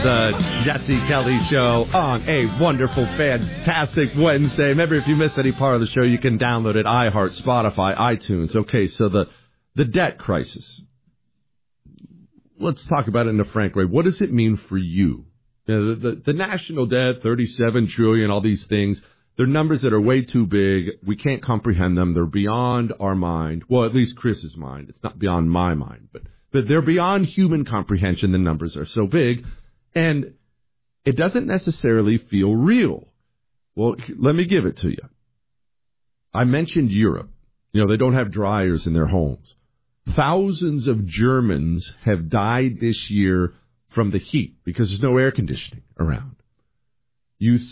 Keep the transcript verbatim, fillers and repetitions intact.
the Jesse Kelly Show on a wonderful, fantastic Wednesday. Remember, if you missed any part of the show, you can download it, iHeart, Spotify, iTunes. Okay, so the, the debt crisis. Let's talk about it in a frank way. What does it mean for you? You know, the, the, the national debt, thirty-seven trillion dollars, all these things, they're numbers that are way too big. We can't comprehend them. They're beyond our mind. Well, at least Chris's mind. It's not beyond my mind, but But they're beyond human comprehension. The numbers are so big, and it doesn't necessarily feel real. Well, let me give it to you. I mentioned Europe. You know, they don't have dryers in their homes. Thousands of Germans have died this year from the heat because there's no air conditioning around. You